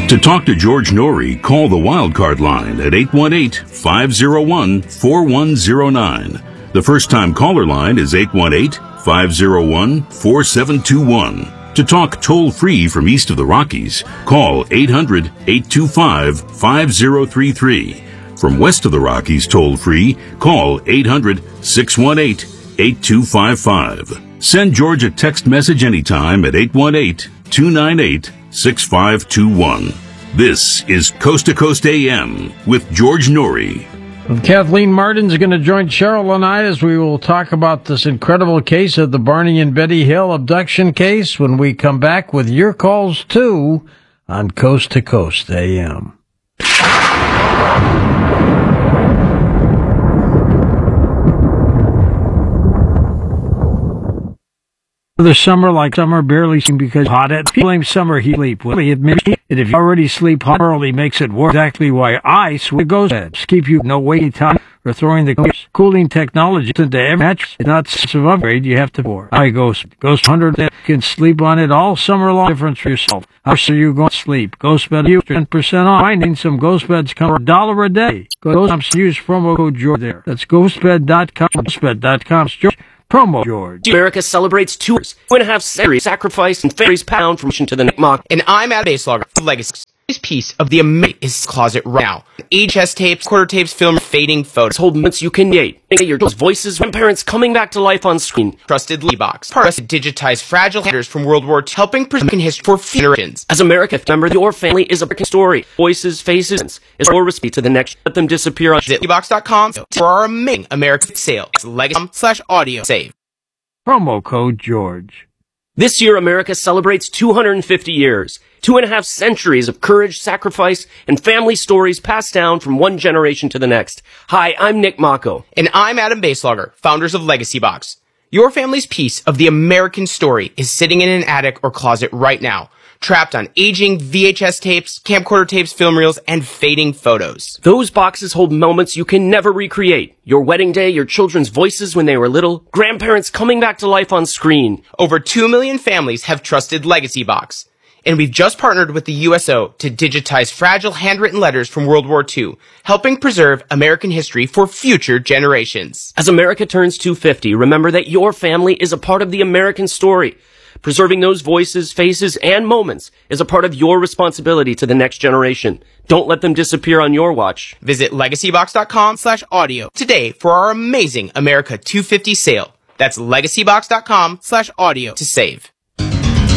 To talk to George Norrie, call the Wildcard line at 818-501-4109. The first-time caller line is 818-501-4721. To talk toll-free from east of the Rockies, call 800-825-5033. From west of the Rockies toll-free, call 800-618-8255. Send George a text message anytime at 818-298-6521. This is Coast to Coast AM with George Norrie. Kathleen Martin's going to join Cheryl and I as we will talk about this incredible case of the Barney and Betty Hill abduction case when we come back with your calls, too, on Coast to Coast AM. The summer like summer barely seem because hot at blame summer heat sleep. Will he admit it? If you already sleep hot early makes it worse. Exactly why ice with ghost beds keep you no waiting time for throwing the cooling technology into every mattress. It's not some upgrade you have to for. I Ghost 100 can sleep on it all summer long. Difference for yourself. How are you going to sleep? Ghost bed you 10% off. Finding some ghost beds come $1 a day. Use promo code George there. That's ghostbed.com. Ghostbed.com. Promo George. America celebrates 2.5 centuries sacrifice and fairies pound from to the Mock. And I'm Adam Baselogger of Legacy. This piece of the amazing closet right now. HS tapes, quarter tapes, film, fading photos. Hold moments you can create. Your voices, grandparents coming back to life on screen. Trusted Box. Part of digitized fragile letters from World War II, helping preserve history for generations. As America, remember your family is a American story. Voices, faces, is your response to the next. Let them disappear on Box.com for our amazing American sale. It's legacy.com/audio save. Promo code George. This year, America celebrates 250 years, 2.5 centuries of courage, sacrifice, and family stories passed down from one generation to the next. Hi, I'm Nick Mako. And I'm Adam Baselogger, founders of Legacy Box. Your family's piece of the American story is sitting in an attic or closet right now, trapped on aging VHS tapes, camcorder tapes, film reels, and fading photos. Those boxes hold moments you can never recreate. Your wedding day, your children's voices when they were little, grandparents coming back to life on screen. Over 2 million families have trusted Legacy Box. And we've just partnered with the USO to digitize fragile handwritten letters from World War II, helping preserve American history for future generations. As America turns 250, remember that your family is a part of the American story. Preserving those voices, faces, and moments is a part of your responsibility to the next generation. Don't let them disappear on your watch. Visit legacybox.com/audio today for our amazing America 250 sale. That's legacybox.com/audio to save.